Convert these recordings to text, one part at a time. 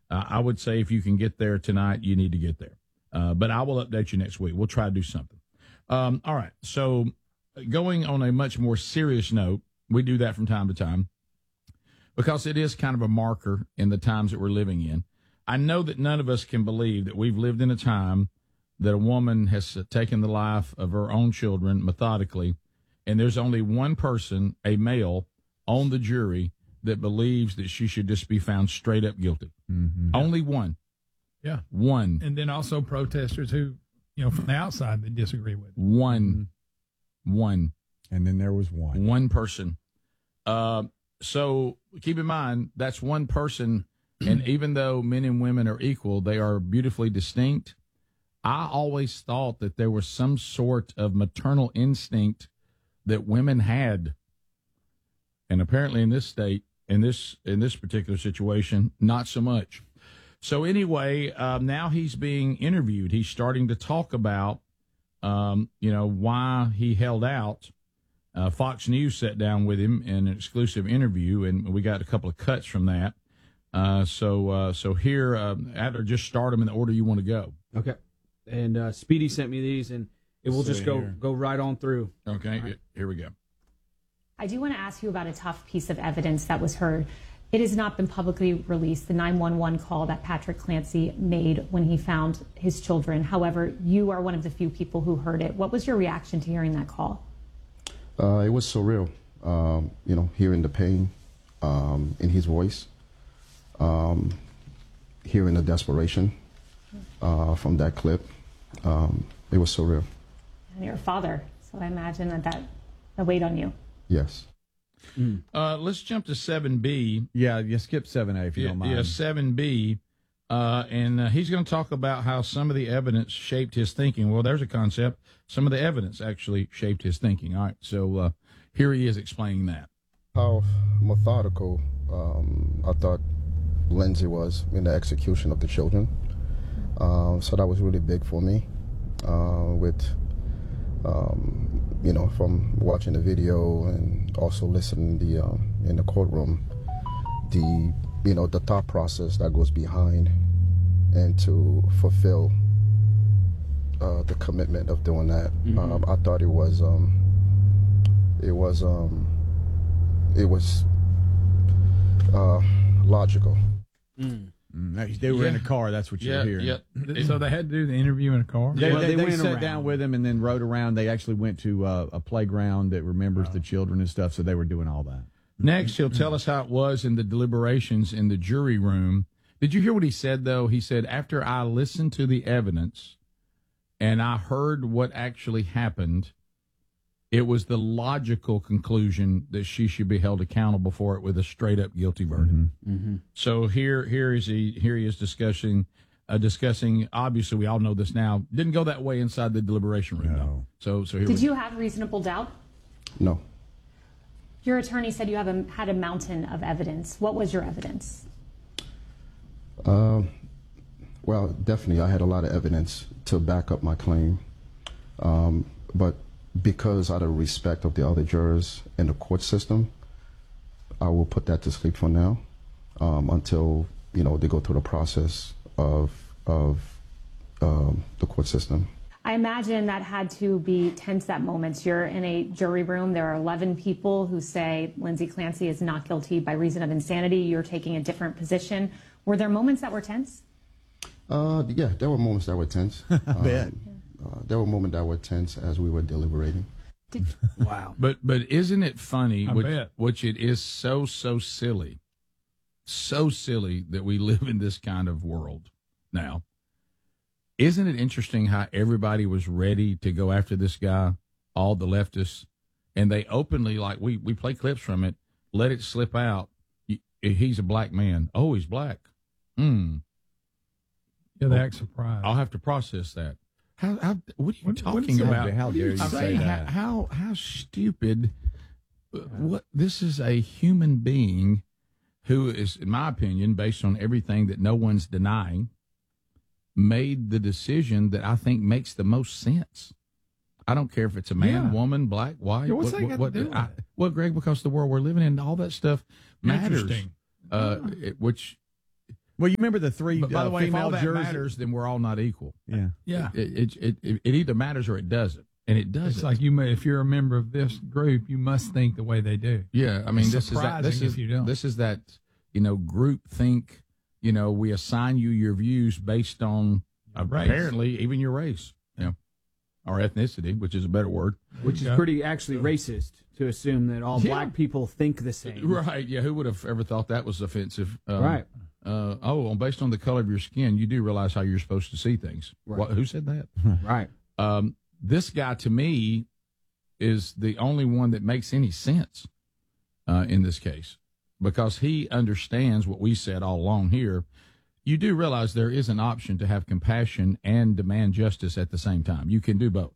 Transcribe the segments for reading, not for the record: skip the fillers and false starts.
I would say if you can get there tonight, you need to get there. But I will update you next week. We'll try to do something. All right. So going on a much more serious note, we do that from time to time because it is kind of a marker in the times that we're living in. I know that none of us can believe that we've lived in a time that a woman has taken the life of her own children methodically, and there's only one person, a male, on the jury that believes that she should just be found straight up guilty. Mm-hmm. Only one. Yeah. One. And then also protesters who, from the outside that disagree with it. One. And then there was one. One person. So keep in mind, that's one person, and even though men and women are equal, they are beautifully distinct. I always thought that there was some sort of maternal instinct that women had. And apparently in this state, in this particular situation, not so much. So anyway, now he's being interviewed. He's starting to talk about, why he held out. Fox News sat down with him in an exclusive interview, and we got a couple of cuts from that. So here, Adler, just start them in the order you want to go. Okay. And Speedy sent me these, and it will just go right on through. Okay, right. Here we go. I do want to ask you about a tough piece of evidence that was heard. It has not been publicly released, the 911 call that Patrick Clancy made when he found his children. However, you are one of the few people who heard it. What was your reaction to hearing that call? It was surreal, hearing the pain in his voice, hearing the desperation from that clip. It was surreal. And you're a father, so I imagine that weighed on you. Yes. Let's jump to 7B. Yeah, you skip 7A if you don't mind. Yeah, 7B. And he's going to talk about how some of the evidence shaped his thinking. Well, there's a concept. Some of the evidence actually shaped his thinking. All right, so here he is explaining that. How methodical I thought Lindsay was in the execution of the children. So that was really big for me. From watching the video and also listening in the courtroom, the thought process that goes behind and to fulfill the commitment of doing that. Mm-hmm. I thought it was logical. They were in a car. That's what you're hearing. Yeah. So they had to do the interview in a car? They sat down with him and then rode around. They actually went to a playground that remembers the children and stuff, so they were doing all that. Next, he'll tell us how it was in the deliberations in the jury room. Did you hear what he said, though? He said, after I listened to the evidence and I heard what actually happened, it was the logical conclusion that she should be held accountable for it with a straight-up guilty verdict. Mm-hmm. Mm-hmm. So here he is discussing. Obviously, we all know this now. Didn't go that way inside the deliberation room. No. So here. Did you have reasonable doubt? No. Your attorney said you had a mountain of evidence. What was your evidence? Well, definitely, I had a lot of evidence to back up my claim, but because out of respect of the other jurors in the court system, I will put that to sleep for now, until they go through the process of the court system. I imagine that had to be tense at moments. You're in a jury room. There are 11 people who say Lindsay Clancy is not guilty by reason of insanity. You're taking a different position. Were there moments that were tense? Yeah, there were moments that were tense. I bet. There were moments that were tense as we were deliberating. Wow. But isn't it funny, which it is so silly that we live in this kind of world now. Isn't it interesting how everybody was ready to go after this guy, all the leftists, and they openly, like, we play clips from it, let it slip out. He's a black man. Oh, he's black. Yeah, they act surprised. I'll have to process that. What are you talking about? How dare you say that? How stupid. This is a human being who is, in my opinion, based on everything that no one's denying, made the decision that I think makes the most sense. I don't care if it's a man, woman, black, white. Yeah, what's that got to do with it? Well, Greg, because the world we're living in, all that stuff matters. Interesting. Which Well, you remember the three But by the way, if female all that jurors? matters, then we're all not equal. Yeah. Yeah. It either matters or it doesn't, and it doesn't. It's like if you're a member of this group, you must think the way they do. Yeah, I mean, It's this is surprising if you don't. this is that group think. We assign you your views based on apparently even your race, or ethnicity, which is a better word. Which is pretty actually racist to assume that all black people think the same. Right? Yeah. Who would have ever thought that was offensive? Right. Based on the color of your skin, you do realize how you're supposed to see things. Right. Who said that? Right. This guy, to me, is the only one that makes any sense in this case, because he understands what we said all along here. You do realize there is an option to have compassion and demand justice at the same time. You can do both.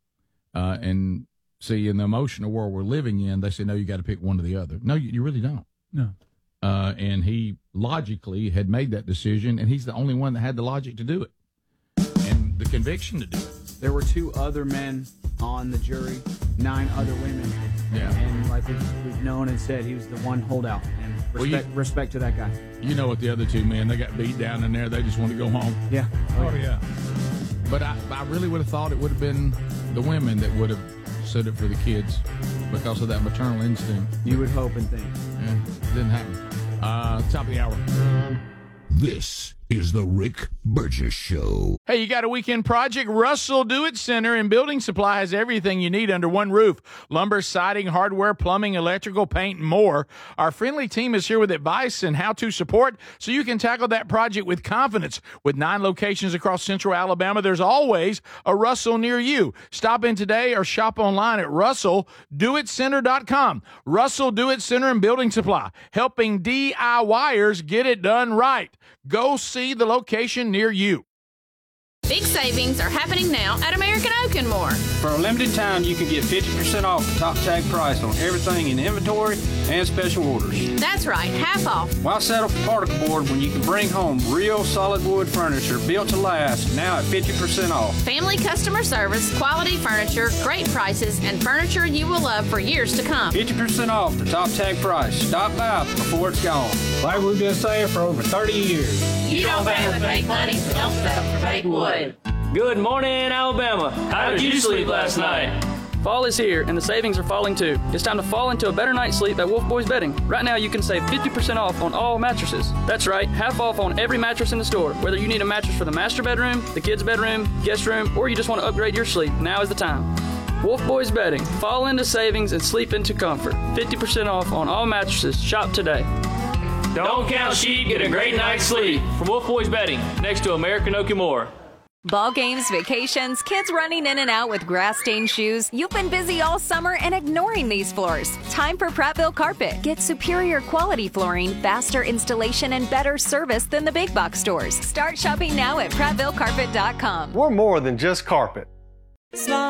And see, in the emotional world we're living in, they say, no, you got to pick one or the other. No, you really don't. No. And he logically had made that decision, and he's the only one that had the logic to do it and the conviction to do it. There were 2 other men on the jury, 9 other women. Yeah. And like we've known and said, he was the one holdout. And respect to that guy. You know what the other 2 men, they got beat down in there. They just want to go home. Yeah. Oh, yeah. But I really would have thought it would have been the women that would have stood up for the kids because of that maternal instinct. You would hope and think. Yeah, it didn't happen. Top of the hour. This is the Rick Burgess Show. Hey, you got a weekend project? Russell Do-It Center and Building Supply has everything you need under one roof. Lumber, siding, hardware, plumbing, electrical, paint, and more. Our friendly team is here with advice and how-to support so you can tackle that project with confidence. With 9 locations across central Alabama, there's always a Russell near you. Stop in today or shop online at RussellDoItCenter.com. Russell Do-It Center and Building Supply, helping DIYers get it done right. Go see the location near you. Big savings are happening now at American Oak & More. For a limited time, you can get 50% off the top tag price on everything in inventory and special orders. That's right, half off. Why settle for particle board when you can bring home real solid wood furniture built to last, now at 50% off? Family customer service, quality furniture, great prices, and furniture you will love for years to come. 50% off the top tag price. Stop by before it's gone. Like we've been saying for over 30 years. You don't pay with fake money, so don't settle for fake wood. Good morning, Alabama. How did you sleep last night? Fall is here, and the savings are falling too. It's time to fall into a better night's sleep at Wolf Boys Bedding. Right now, you can save 50% off on all mattresses. That's right, half off on every mattress in the store. Whether you need a mattress for the master bedroom, the kids' bedroom, guest room, or you just want to upgrade your sleep, now is the time. Wolf Boys Bedding. Fall into savings and sleep into comfort. 50% off on all mattresses. Shop today. Don't count sheep, get a great night's sleep. From Wolf Boys Bedding, next to American Oak & More. Ball games, vacations, kids running in and out with grass-stained shoes. You've been busy all summer and ignoring these floors. Time for Prattville Carpet. Get superior quality flooring, faster installation, and better service than the big box stores. Start shopping now at PrattvilleCarpet.com. We're more than just carpet.